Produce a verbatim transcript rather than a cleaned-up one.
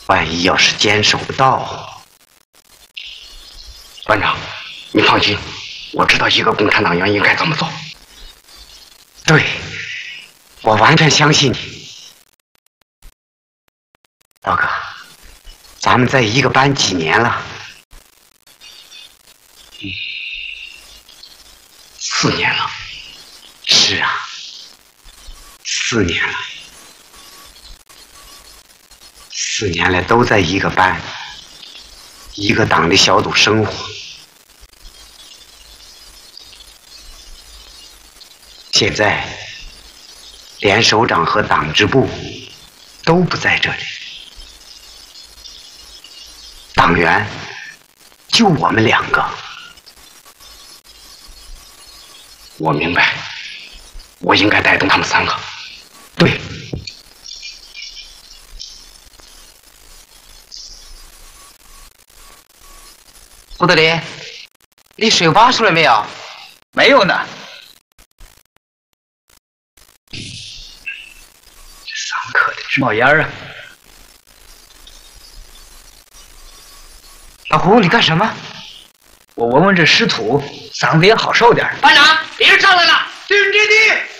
万一要是坚守不到， 班长，你放心，我知道一个共产党员应该怎么做。 对，我完全相信你。老哥，咱们在一个班几年了？ 嗯，四年了。 是啊，四年了。四年来都在一个班，一个党的小组生活。现在，连首长和党支部都不在这里，党员就我们两个。 我明白，我应该带动他们三个。 对。 胡德林，你水挖出来没有？ 没有呢。 这上课的冒烟啊！ 老胡，你干什么？ 我闻闻这湿土，嗓子也好受点。 班长，敌人上来了，敌人接地。